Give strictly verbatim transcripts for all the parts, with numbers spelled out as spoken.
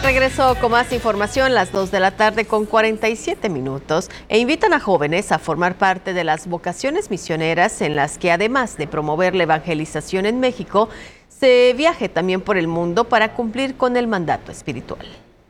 Regreso con más información, las dos de la tarde con cuarenta y siete minutos, e invitan a jóvenes a formar parte de las vocaciones misioneras, en las que, además de promover la evangelización en México, se viaje también por el mundo para cumplir con el mandato espiritual.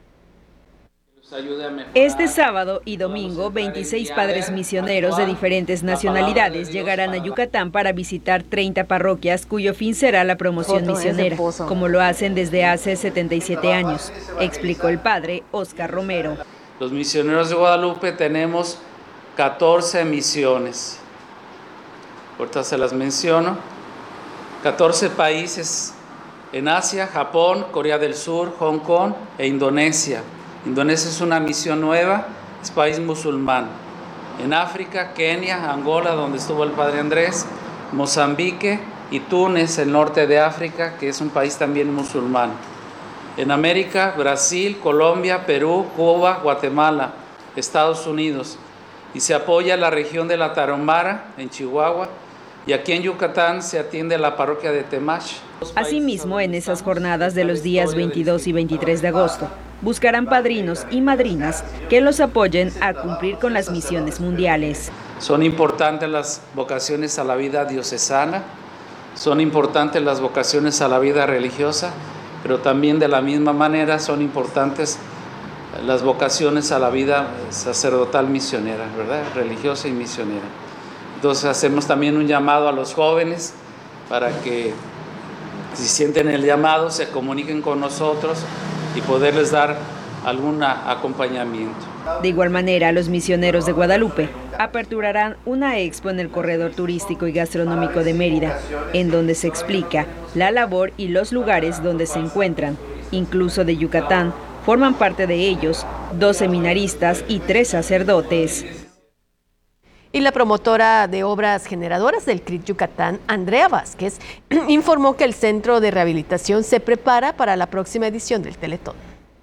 Este sábado y domingo, veintiséis padres misioneros de diferentes nacionalidades llegarán a Yucatán para visitar treinta parroquias, cuyo fin será la promoción misionera, como lo hacen desde hace setenta y siete años, explicó el padre Oscar Romero. Los misioneros de Guadalupe tenemos catorce misiones, ahorita se las menciono, catorce países en Asia: Japón, Corea del Sur, Hong Kong e Indonesia. Indonesia es una misión nueva, es país musulmán. En África, Kenia, Angola, donde estuvo el padre Andrés, Mozambique y Túnez, el norte de África, que es un país también musulmán. En América, Brasil, Colombia, Perú, Cuba, Guatemala, Estados Unidos. Y se apoya la región de la Tarahumara, en Chihuahua, y aquí en Yucatán se atiende la parroquia de Temach. Asimismo, en esas jornadas de los días veintidós y veintitrés de agosto, buscarán padrinos y madrinas que los apoyen a cumplir con las misiones mundiales. Son importantes las vocaciones a la vida diocesana, son importantes las vocaciones a la vida religiosa, pero también de la misma manera son importantes las vocaciones a la vida sacerdotal misionera, ¿verdad? Religiosa y misionera. Entonces hacemos también un llamado a los jóvenes para que, si sienten el llamado, se comuniquen con nosotros y poderles dar algún acompañamiento. De igual manera, los misioneros de Guadalupe aperturarán una expo en el corredor turístico y gastronómico de Mérida, en donde se explica la labor y los lugares donde se encuentran. Incluso de Yucatán forman parte de ellos dos seminaristas y tres sacerdotes. Y la promotora de obras generadoras del C R I T Yucatán, Andrea Vázquez, informó que el Centro de Rehabilitación se prepara para la próxima edición del Teletón.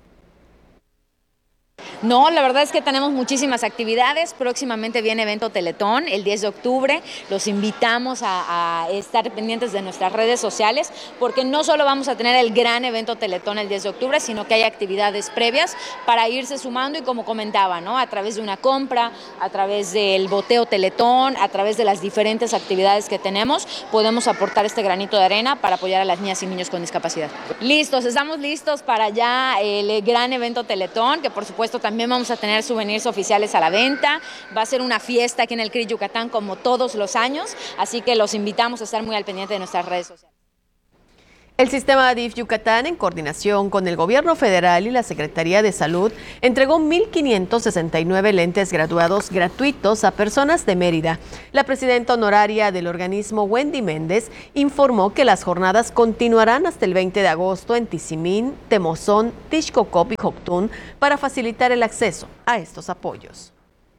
No, la verdad es que tenemos muchísimas actividades. Próximamente viene evento Teletón el diez de octubre. Los invitamos a, a estar pendientes de nuestras redes sociales, porque no solo vamos a tener el gran evento Teletón el diez de octubre, sino que hay actividades previas para irse sumando, y como comentaba, ¿no?, a través de una compra, a través del boteo Teletón, a través de las diferentes actividades que tenemos, podemos aportar este granito de arena para apoyar a las niñas y niños con discapacidad. Listos, estamos listos para ya el gran evento Teletón, que por supuesto también También vamos a tener souvenirs oficiales a la venta. Va a ser una fiesta aquí en el C R I T Yucatán como todos los años, así que los invitamos a estar muy al pendiente de nuestras redes sociales. El sistema D I F Yucatán, en coordinación con el Gobierno Federal y la Secretaría de Salud, entregó mil quinientos sesenta y nueve lentes graduados gratuitos a personas de Mérida. La presidenta honoraria del organismo, Wendy Méndez, informó que las jornadas continuarán hasta el veinte de agosto en Tizimín, Temozón, Tixcocop y Joctún para facilitar el acceso a estos apoyos.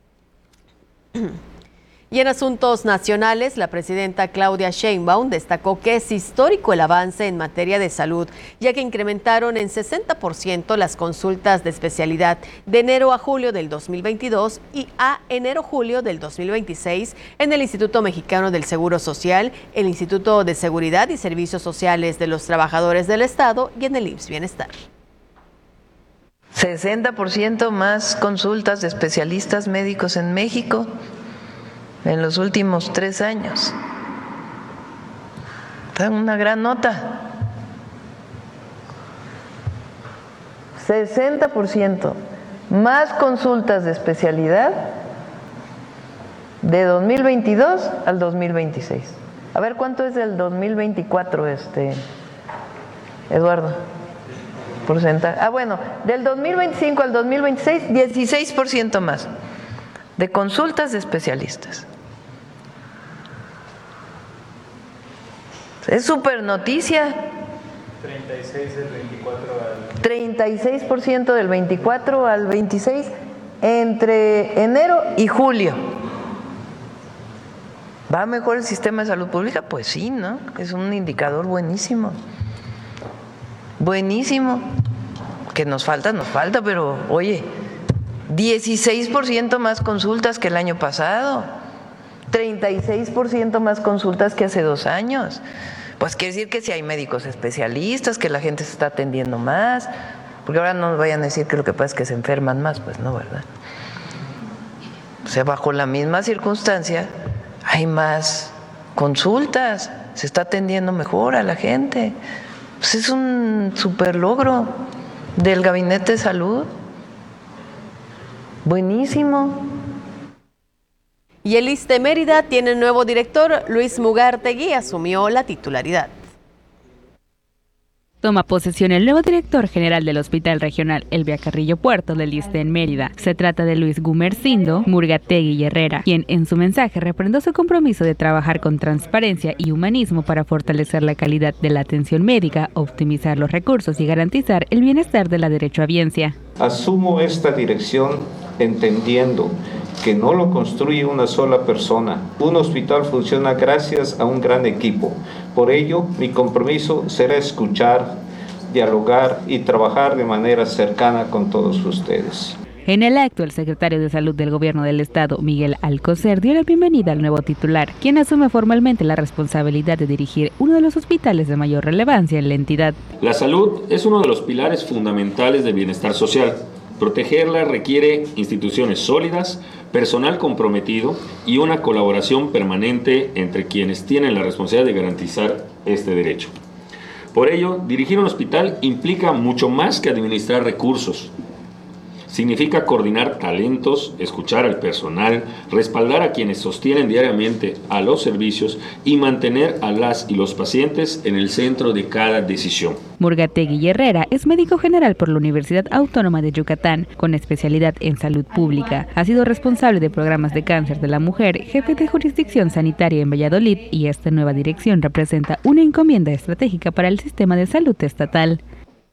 Y en asuntos nacionales, la presidenta Claudia Sheinbaum destacó que es histórico el avance en materia de salud, ya que incrementaron en sesenta por ciento las consultas de especialidad de enero a julio del dos mil veintidós y a enero-julio del dos mil veintiséis en el Instituto Mexicano del Seguro Social, el Instituto de Seguridad y Servicios Sociales de los Trabajadores del Estado y en el I M S S Bienestar. sesenta por ciento más consultas de especialistas médicos en México en los últimos tres años. Está una gran nota. sesenta por ciento más consultas de especialidad de dos mil veintidós al dos mil veintiséis. A ver, ¿cuánto es del dos mil veinticuatro, este, Eduardo? Porcentaje. Ah, bueno, del dos mil veinticinco al dos mil veintiséis, dieciséis por ciento más de consultas de especialistas. Es súper noticia. treinta y seis del veinticuatro al... treinta y seis por ciento del veinticuatro al veintiséis entre enero y julio. ¿Va mejor el sistema de salud pública? Pues sí, ¿no? Es un indicador buenísimo. Buenísimo. Que nos falta, nos falta, pero oye, dieciséis por ciento más consultas que el año pasado, treinta y seis por ciento más consultas que hace dos años. Pues quiere decir que si hay médicos especialistas, que la gente se está atendiendo más. Porque ahora no nos vayan a decir que lo que pasa es que se enferman más, pues no, ¿verdad? O sea, bajo la misma circunstancia hay más consultas, se está atendiendo mejor a la gente. Pues es un super logro del Gabinete de Salud. Buenísimo. Y el I S S S T E Mérida tiene nuevo director. Luis Mugartegui asumió la titularidad. Toma posesión el nuevo director general del Hospital Regional Elvia Carrillo Puerto del I S S S T E en Mérida. Se trata de Luis Gumersindo Mugartegui Herrera, quien en su mensaje refrendó su compromiso de trabajar con transparencia y humanismo para fortalecer la calidad de la atención médica, optimizar los recursos y garantizar el bienestar de la derechohabiencia. Asumo esta dirección entendiendo que no lo construye una sola persona. Un hospital funciona gracias a un gran equipo. Por ello, mi compromiso será escuchar, dialogar y trabajar de manera cercana con todos ustedes. En el acto, el secretario de Salud del Gobierno del Estado, Miguel Alcocer, dio la bienvenida al nuevo titular, quien asume formalmente la responsabilidad de dirigir uno de los hospitales de mayor relevancia en la entidad. La salud es uno de los pilares fundamentales del bienestar social. Protegerla requiere instituciones sólidas, personal comprometido y una colaboración permanente entre quienes tienen la responsabilidad de garantizar este derecho. Por ello, dirigir un hospital implica mucho más que administrar recursos. Significa coordinar talentos, escuchar al personal, respaldar a quienes sostienen diariamente a los servicios y mantener a las y los pacientes en el centro de cada decisión. Mugartegui Herrera es médico general por la Universidad Autónoma de Yucatán, con especialidad en salud pública. Ha sido responsable de programas de cáncer de la mujer, jefe de jurisdicción sanitaria en Valladolid, y esta nueva dirección representa una encomienda estratégica para el sistema de salud estatal.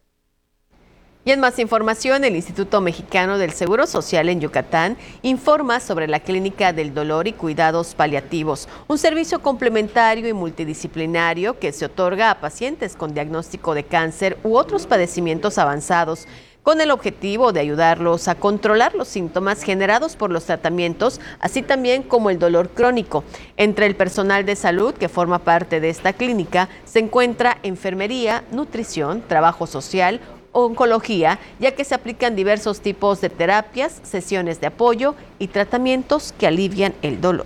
Y en más información, el Instituto Mexicano del Seguro Social en Yucatán informa sobre la Clínica del Dolor y Cuidados Paliativos, un servicio complementario y multidisciplinario que se otorga a pacientes con diagnóstico de cáncer u otros padecimientos avanzados, con el objetivo de ayudarlos a controlar los síntomas generados por los tratamientos, así también como el dolor crónico. Entre el personal de salud que forma parte de esta clínica se encuentra enfermería, nutrición, trabajo social, oncología, ya que se aplican diversos tipos de terapias, sesiones de apoyo y tratamientos que alivian el dolor.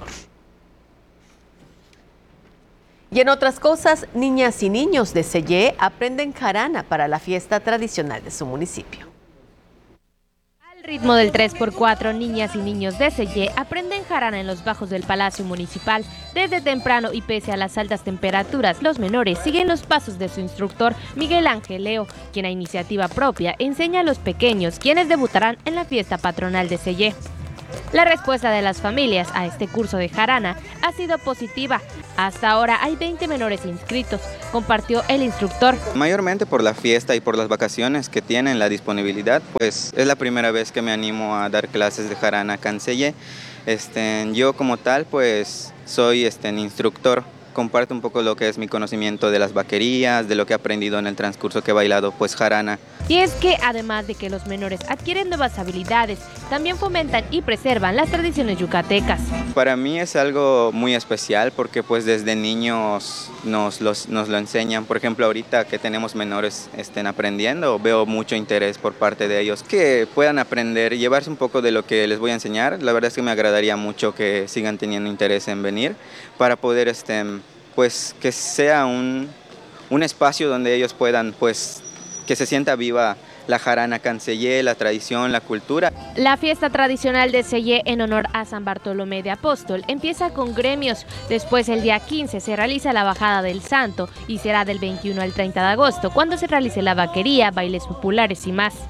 Y en otras cosas, niñas y niños de Sellé aprenden jarana para la fiesta tradicional de su municipio. Al ritmo del tres por cuatro, niñas y niños de Sellé aprenden jarana en los bajos del Palacio Municipal. Desde temprano y pese a las altas temperaturas, los menores siguen los pasos de su instructor Miguel Ángel Leo, quien a iniciativa propia enseña a los pequeños, quienes debutarán en la fiesta patronal de Sellé. La respuesta de las familias a este curso de jarana ha sido positiva. Hasta ahora hay veinte menores inscritos, compartió el instructor. Mayormente por la fiesta y por las vacaciones que tienen, la disponibilidad, pues es la primera vez que me animo a dar clases de jarana acá en Sellé. Este, yo como tal, pues soy este, instructor. Comparto un poco lo que es mi conocimiento de las vaquerías, de lo que he aprendido en el transcurso que he bailado pues jarana. Y es que además de que los menores adquieren nuevas habilidades, también fomentan y preservan las tradiciones yucatecas. Para mí es algo muy especial porque pues desde niños nos, los, nos lo enseñan. Por ejemplo, ahorita que tenemos menores estén aprendiendo, veo mucho interés por parte de ellos que puedan aprender, llevarse un poco de lo que les voy a enseñar. La verdad es que me agradaría mucho que sigan teniendo interés en venir para poder este, pues que sea un, un espacio donde ellos puedan, pues, que se sienta viva la jarana acá en Sellé, la tradición, la cultura. La fiesta tradicional de Sellé en honor a San Bartolomé de Apóstol empieza con gremios. Después, el día quince, se realiza la bajada del santo y será del veintiuno al treinta de agosto, cuando se realice la vaquería, bailes populares y más.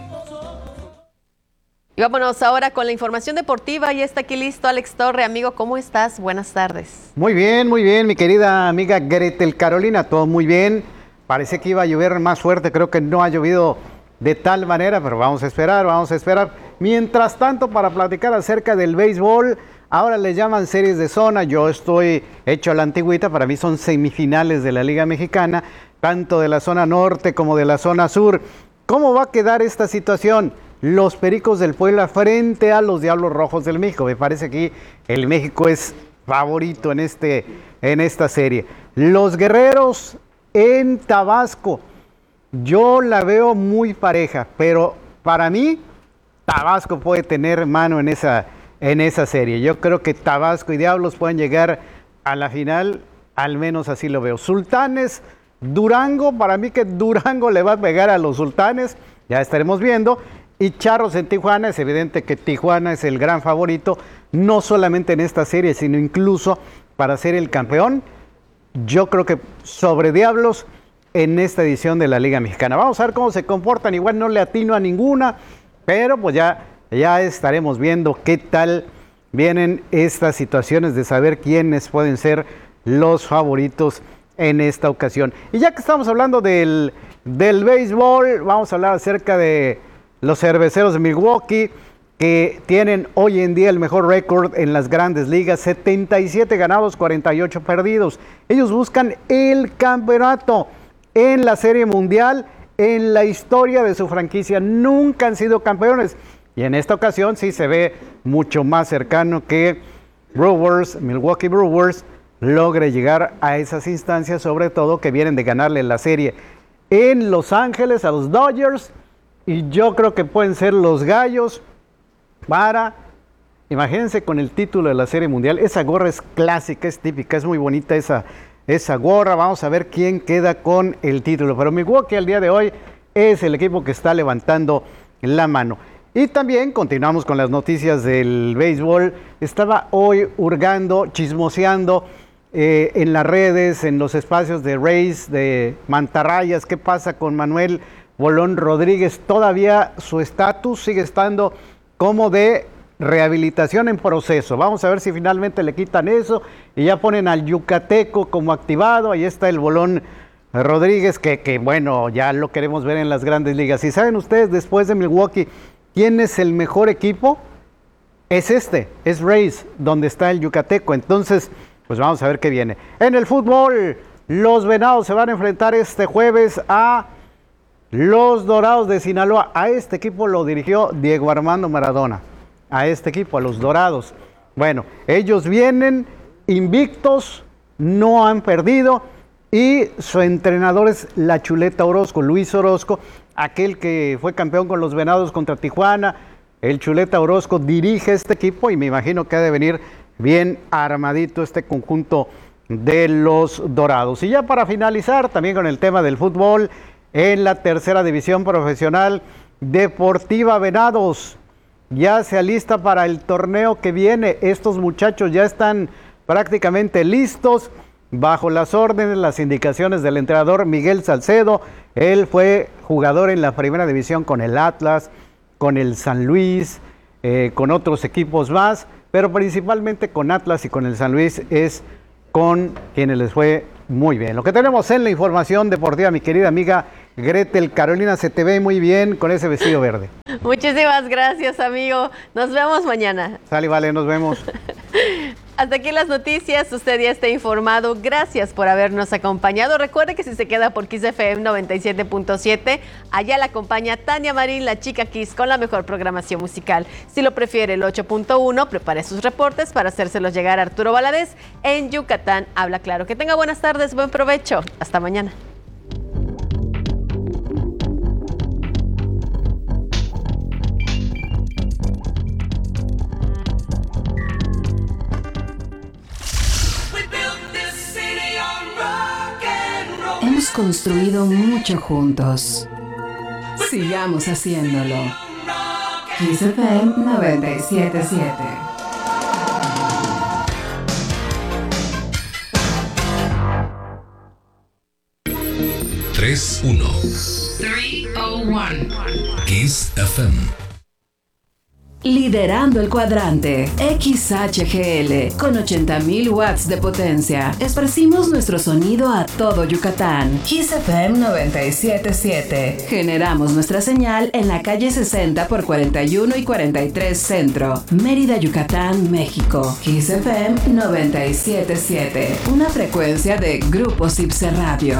Y vámonos ahora con la información deportiva. Ya está aquí listo Alex Torre. Amigo, ¿cómo estás? Buenas tardes. Muy bien, muy bien, mi querida amiga Gretel Carolina, todo muy bien. Parece que iba a llover más fuerte, creo que no ha llovido de tal manera, pero vamos a esperar, vamos a esperar. Mientras tanto, para platicar acerca del béisbol, ahora le llaman series de zona, yo estoy hecho a la antigüita, para mí son semifinales de la Liga Mexicana, tanto de la zona norte como de la zona sur. ¿Cómo va a quedar esta situación? Los Pericos del Puebla frente a los Diablos Rojos del México. Me parece que el México es favorito en, este, en esta serie. Los Guerreros en Tabasco. yo la veo muy pareja, pero para mí Tabasco puede tener mano en esa, en esa serie. Yo creo que Tabasco y Diablos pueden llegar a la final, al menos así lo veo. Sultanes, Durango, para mí que Durango le va a pegar a los Sultanes, ya estaremos viendo. Y Charros en Tijuana, es evidente que Tijuana es el gran favorito, no solamente en esta serie, sino incluso para ser el campeón. Yo creo que sobre Diablos en esta edición de la Liga Mexicana. Vamos a ver cómo se comportan, igual no le atino a ninguna, pero pues ya, ya estaremos viendo qué tal vienen estas situaciones de saber quiénes pueden ser los favoritos en esta ocasión. Y ya que estamos hablando del, del béisbol, vamos a hablar acerca de los Cerveceros de Milwaukee, que tienen hoy en día el mejor récord en las grandes ligas, setenta y siete ganados, cuarenta y ocho perdidos. Ellos buscan el campeonato en la Serie Mundial. En la historia de su franquicia nunca han sido campeones. Y en esta ocasión sí se ve mucho más cercano que Brewers, Milwaukee Brewers, logre llegar a esas instancias, sobre todo que vienen de ganarle la serie en Los Ángeles a los Dodgers. Y yo creo que pueden ser los Gallos para, imagínense con el título de la Serie Mundial. Esa gorra es clásica, es típica, es muy bonita esa, esa gorra. Vamos a ver quién queda con el título. Pero Milwaukee al día de hoy es el equipo que está levantando la mano. Y también continuamos con las noticias del béisbol. Estaba hoy hurgando, chismoseando eh, en las redes, en los espacios de Rays, de Mantarrayas, qué pasa con Manuel Bolón Rodríguez. Todavía su estatus sigue estando como de rehabilitación en proceso. Vamos a ver si finalmente le quitan eso y ya ponen al yucateco como activado. Ahí está el Bolón Rodríguez, que, que bueno, ya lo queremos ver en las grandes ligas. Y saben ustedes, después de Milwaukee, ¿quién es el mejor equipo? Es este, es Rays, donde está el yucateco. Entonces, pues vamos a ver qué viene. En el fútbol, los Venados se van a enfrentar este jueves a los Dorados de Sinaloa. A este equipo lo dirigió Diego Armando Maradona. A este equipo, a los Dorados. Bueno, ellos vienen invictos, no han perdido, y su entrenador es la Chuleta Orozco, Luis Orozco, aquel que fue campeón con los Venados contra Tijuana. El Chuleta Orozco dirige este equipo y me imagino que ha de venir bien armadito este conjunto de los Dorados. Y ya para finalizar, también con el tema del fútbol, en la tercera división profesional, Deportiva Venados ya se alista para el torneo que viene. Estos muchachos ya están prácticamente listos, bajo las órdenes, las indicaciones del entrenador Miguel Salcedo. Él fue jugador en la primera división con el Atlas, con el San Luis, eh, con otros equipos más, pero principalmente con Atlas y con el San Luis es con quienes les fue muy bien. Lo que tenemos en la información deportiva, mi querida amiga Gretel Carolina, se te ve muy bien con ese vestido verde. Muchísimas gracias, amigo. Nos vemos mañana. Sale, vale, nos vemos. Hasta aquí las noticias, usted ya está informado. Gracias por habernos acompañado. Recuerde que si se queda por Kiss F M noventa y siete punto siete, allá la acompaña Tania Marín, la chica Kiss, con la mejor programación musical. Si lo prefiere el ocho punto uno, prepare sus reportes para hacérselos llegar a Arturo Valadez en Yucatán Habla Claro. Que tenga buenas tardes, buen provecho. Hasta mañana. Hemos construido mucho juntos. Sigamos haciéndolo. Kiss F M noventa y siete punto siete. tres uno. tres cero uno. Kiss F M. Liderando el cuadrante, X H G L, con ochenta mil watts de potencia. Esparcimos nuestro sonido a todo Yucatán. Kiss F M noventa y siete punto siete. Generamos nuestra señal en la calle sesenta por cuarenta y uno y cuarenta y tres Centro, Mérida, Yucatán, México. Kiss F M noventa y siete punto siete. Una frecuencia de Grupo Cipse Radio.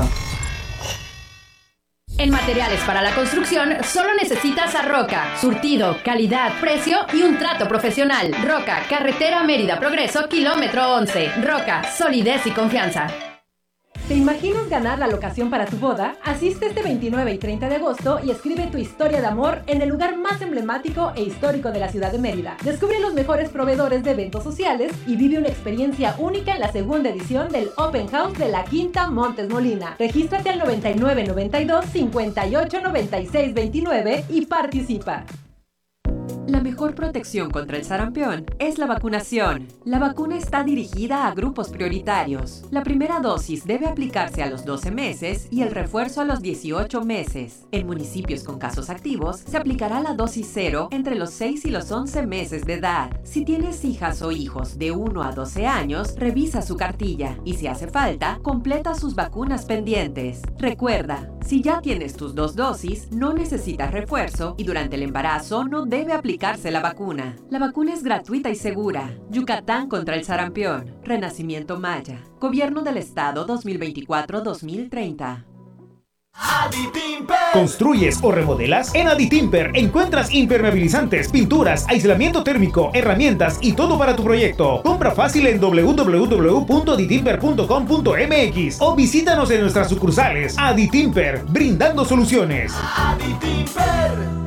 En materiales para la construcción, solo necesitas a Roca. Surtido, calidad, precio y un trato profesional. Roca, carretera Mérida Progreso, kilómetro once. Roca, solidez y confianza. ¿Te imaginas ganar la locación para tu boda? Asiste este veintinueve y treinta de agosto y escribe tu historia de amor en el lugar más emblemático e histórico de la ciudad de Mérida. Descubre los mejores proveedores de eventos sociales y vive una experiencia única en la segunda edición del Open House de la Quinta Montes Molina. Regístrate al noventa y nueve noventa y dos cincuenta y ocho noventa y seis veintinueve y participa. La mejor protección contra el sarampión es la vacunación. La vacuna está dirigida a grupos prioritarios. La primera dosis debe aplicarse a los doce meses y el refuerzo a los dieciocho meses. En municipios con casos activos, se aplicará la dosis cero entre los seis y los once meses de edad. Si tienes hijas o hijos de uno a doce años, revisa su cartilla y si hace falta, completa sus vacunas pendientes. Recuerda, si ya tienes tus dos dosis, no necesitas refuerzo y durante el embarazo no debe aplicarse la vacuna. La vacuna es gratuita y segura. Yucatán contra el sarampión. Renacimiento Maya. Gobierno del Estado dos mil veinticuatro a dos mil treinta. ¿Construyes o remodelas? En Aditimper encuentras impermeabilizantes, pinturas, aislamiento térmico, herramientas y todo para tu proyecto. Compra fácil en doble u doble u doble u punto aditimper punto com punto eme equis o visítanos en nuestras sucursales. Aditimper, brindando soluciones. Aditimper.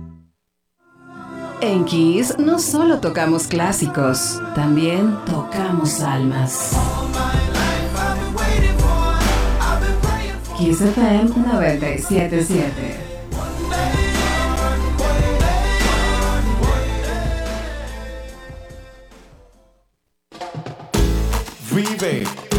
En Kiss no solo tocamos clásicos, también tocamos almas. Kiss F M noventa y siete punto siete. Vive